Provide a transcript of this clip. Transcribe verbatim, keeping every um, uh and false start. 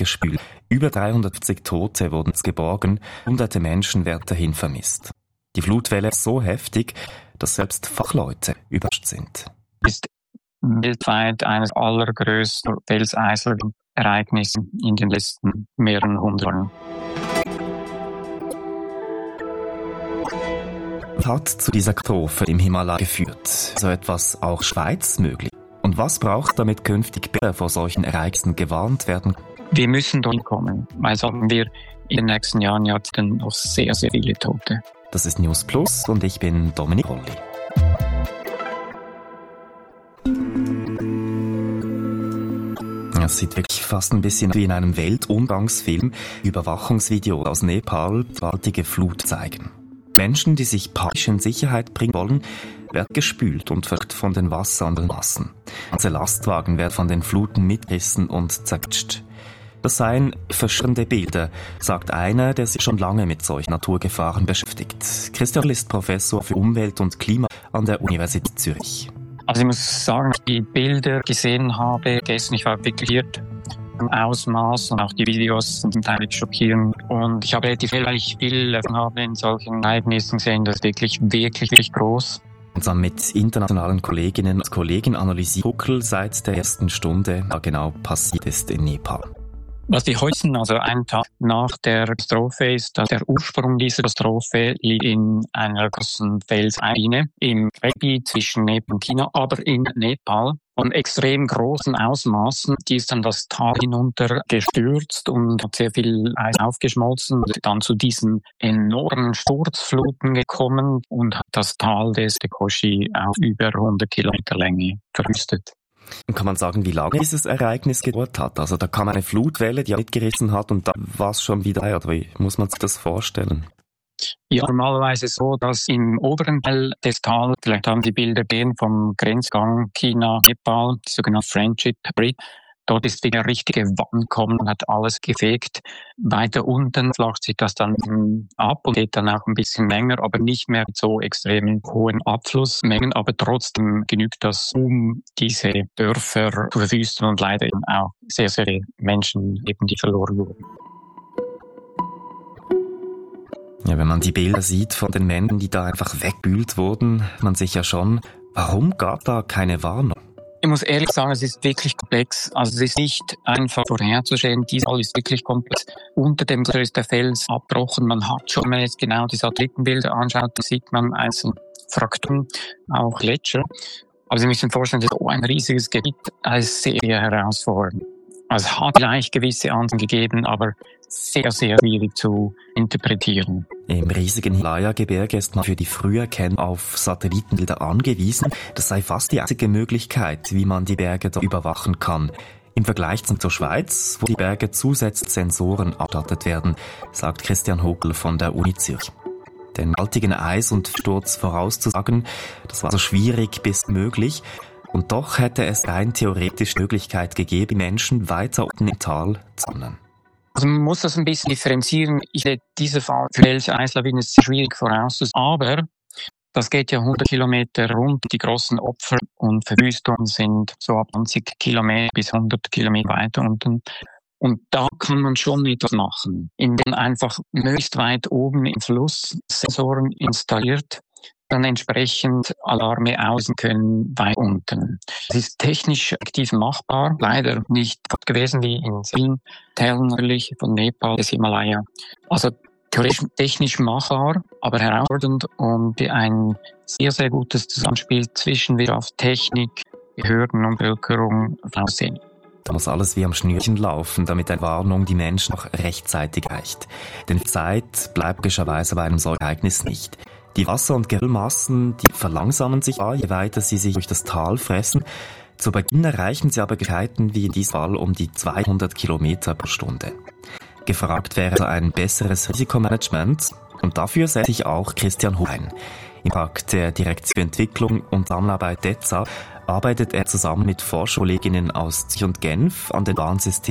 weggespült. Über dreihundertfünfzig Tote wurden geborgen, hunderte Menschen werden dahin vermisst. Die Flutwelle ist so heftig, dass selbst Fachleute überrascht sind. Ist weltweit eines allergrößten Felseislereignisses in den letzten mehreren hundert Jahren. Hat zu dieser Katastrophe im Himalaya geführt? So etwas auch Schweiz möglich? Und was braucht, damit künftig besser vor solchen Ereignissen gewarnt werden? Wir müssen dorthin kommen, weil sonst haben wir in den nächsten Jahren, Jahrzehnten noch sehr, sehr viele Tote. Das ist News Plus und ich bin Dominik Holli. Es sieht wirklich fast ein bisschen wie in einem Weltuntergangsfilm. Überwachungsvideo aus Nepal gewaltige Flut zeigen. Menschen, die sich panisch in Sicherheit bringen wollen, werden gespült und verrückt von den wassernden Massen. Ganze Lastwagen werden von den Fluten mitgerissen und zerquetscht. Das seien verstörende Bilder, sagt einer, der sich schon lange mit solchen Naturgefahren beschäftigt. Christian ist Professor für Umwelt und Klima an der Universität Zürich. Also ich muss sagen, die Bilder gesehen habe gestern, ich war wirklich irrt. Ausmaß und auch die Videos sind teilweise schockierend. Und ich habe relativ viel, weil ich viel habe in solchen Ereignissen gesehen, das ist wirklich, wirklich, wirklich groß. Zusammen mit internationalen Kolleginnen und Kollegen analysiert Huckel seit der ersten Stunde, was genau passiert ist in Nepal. Was die heute, also einen Tag nach der Katastrophe ist, dass der Ursprung dieser Katastrophe liegt in einer großen Felseine im Gebiet zwischen Nepal und China, aber in Nepal von extrem großen Ausmaßen. Die ist dann das Tal hinunter gestürzt und hat sehr viel Eis aufgeschmolzen und dann zu diesen enormen Sturzfluten gekommen und hat das Tal des Tekoshi auf über hundert Kilometer Länge verwüstet. Und kann man sagen, wie lange dieses Ereignis gedauert hat? Also da kam eine Flutwelle, die mitgerissen hat und dann war es schon wieder, oder wie muss man sich das vorstellen? Ja, normalerweise so, dass im oberen Teil des Tals, vielleicht haben Sie Bilder gesehen vom Grenzgang China-Nepal, die sogenannte Friendship Bridge. Dort ist wieder eine richtige Wand gekommen und hat alles gefegt. Weiter unten flacht sich das dann ab und geht dann auch ein bisschen länger, aber nicht mehr mit so extremen hohen Abflussmengen. Aber trotzdem genügt das, um diese Dörfer zu verwüsten und leider eben auch sehr, sehr viele Menschen eben, die verloren wurden. Ja, wenn man die Bilder sieht von den Menschen, die da einfach weggespült wurden, man sich ja schon, warum gab da keine Warnung? Ich muss ehrlich sagen, es ist wirklich komplex. Also es ist nicht einfach vorherzustellen. Dieser Fall ist wirklich komplex. Unter dem ist der Fels abbrochen. Man hat schon, wenn man jetzt genau die Satellitenbilder anschaut, da sieht man einzelne Frakturen, auch Gletscher. Aber Sie müssen sich vorstellen, das ist so ein riesiges Gebiet, als sehr herausfordernd. Also es hat vielleicht gewisse Anzeichen gegeben, aber sehr, sehr schwierig zu interpretieren. Im riesigen Himalaya-Gebirge ist man für die Früherkennung auf Satellitenbilder angewiesen. Das sei fast die einzige Möglichkeit, wie man die Berge da überwachen kann. Im Vergleich zur Schweiz, wo die Berge zusätzlich Sensoren ausgestattet werden, sagt Christian Huckel von der Uni Zürich. Den gewaltigen Eis- und Sturz vorauszusagen, das war so schwierig bis möglich. Und doch hätte es rein theoretisch Möglichkeit gegeben, die Menschen weiter unten im Tal zu sammeln. Also man muss das ein bisschen differenzieren. Ich sehe diese Fall für welche Eislawine ist sehr schwierig vorauszusagen. Aber das geht ja hundert Kilometer rund. Die großen Opfer und Verwüstungen sind so ab zwanzig Kilometer bis hundert Kilometer weiter unten. Und da kann man schon etwas machen, indem einfach möglichst weit oben im Fluss Sensoren installiert, dann entsprechend Alarme auslösen können weit unten. Es ist technisch aktiv machbar, leider nicht gewesen wie in vielen Teilen natürlich von Nepal, des Himalaya. Also theoretisch technisch machbar, aber herausfordernd und ein sehr, sehr gutes Zusammenspiel zwischen Wirtschaft, Technik, Behörden und Bevölkerung aussehen. Da muss alles wie am Schnürchen laufen, damit eine Warnung die Menschen auch rechtzeitig erreicht. Denn Zeit bleibt logischerweise bei einem solchen Ereignis nicht. Die Wasser- und Geröllmassen, die verlangsamen sich, je weiter sie sich durch das Tal fressen. Zu Beginn erreichen sie aber Geschwindigkeiten wie in diesem Fall um die zweihundert Kilometer pro Stunde. Gefragt wäre also ein besseres Risikomanagement und dafür setzt sich auch Christian Huckel ein. Im Pakt der Direktion für Entwicklung und Zusammenarbeit D E Z A arbeitet er zusammen mit Forscherkolleginnen aus Zürich und Genf an den Warnsystemen